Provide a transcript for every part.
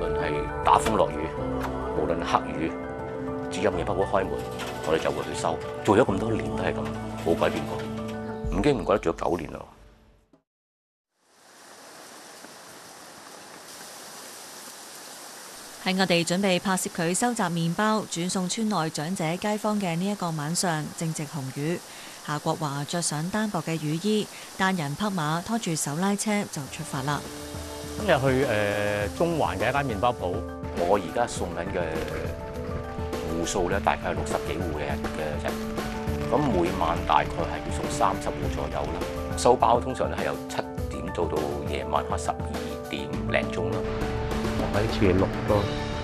論係打風落雨，無論黑雨，只要麵包鋪開門，我哋就會去收。做咗咁多年都係咁，冇改變過。唔經唔覺得做咗9年啦。 喺我哋準備拍攝佢收集麵包轉送村內長者街坊嘅呢一個晚上，正值紅雨。夏國華着上單薄嘅雨衣，單人匹馬拖住手拉車就出發啦。 今日去中環嘅一間麵包鋪， 我而家送緊嘅戶數咧，大概係60幾戶嘅啫。咁每晚大概係要送30戶左右啦。收包通常係由7點到夜晚黑12點零鐘啦。 我喺處6個。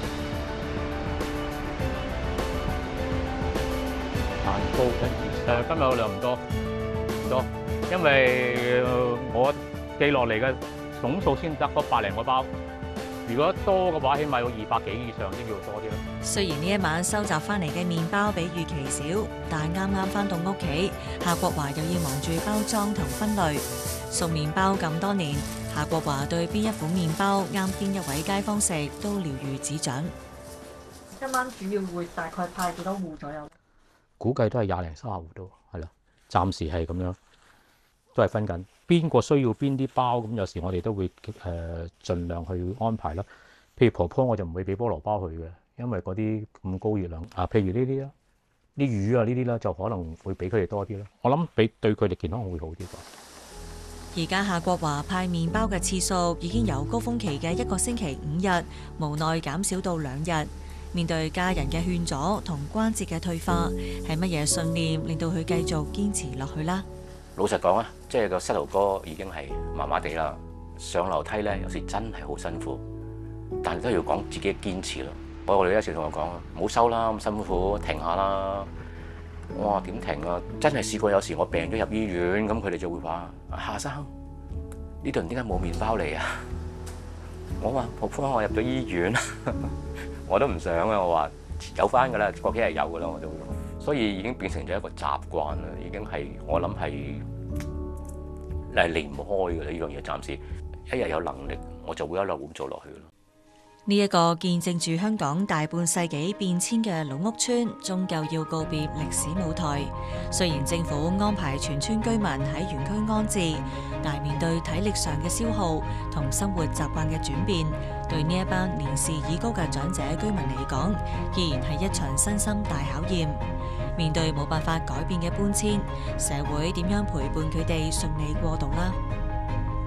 蛋糕今日嘅量唔多，因為我記落嚟嘅總數先得嗰100零個包。如果多嘅話，起碼有200幾以上先叫多啲咯。 雖然呢一晚收集翻嚟嘅麵包比預期少，但啱啱翻到屋企，夏國華又要忙住包裝同分類。送麵包咁多年，夏國華對邊一款麵包啱邊一位街坊食都了如指掌。 今晚主要會大概派幾多戶左右？ 估計都係20零30戶都係啦，暫時係咁樣，都係分緊邊個需要邊啲包，咁有時我哋都會盡量去安排啦。譬如婆婆我就唔會俾菠蘿包佢嘅，因為嗰啲咁高熱量啊。譬如呢啲啦，啲魚啊呢啲啦，就可能會俾佢哋多啲啦。我諗比對佢哋健康會好啲啩。 而家夏國華派麵包嘅次數已經由高峰期嘅1個星期5日，無奈減少到2日。面對家人嘅勸阻同關節嘅退化，係乜嘢信念令到佢繼續堅持落去啦？ 老實講啊，即係個膝頭哥已經係麻麻地啦，上樓梯咧有時真係好辛苦，但係都要講自己堅持咯。我哋一時同我講啊，唔好收啦，咁辛苦，停下啦。我話點停啊？真係試過有時我病咗入醫院，咁佢哋就會話：夏生，呢度點解冇麵包嚟啊？我話婆婆，我入咗醫院。我都唔想啊！我話有翻㗎啦，過幾日有㗎啦，我都，所以已經變成咗一個習慣啦，已經係我諗係離唔開㗎啦。呢樣嘢暫時一日有能力，我就會一路咁做落去咯。 呢一個見證住香港大半世紀變遷嘅老屋村，終究要告別歷史舞台。雖然政府安排全村居民喺原區安置，但面對體力上嘅消耗同生活習慣嘅轉變，對呢一班年事已高嘅長者居民嚟講，依然係一場身心大考驗。面對冇辦法改變嘅搬遷，社會點樣陪伴佢哋順利過渡啦？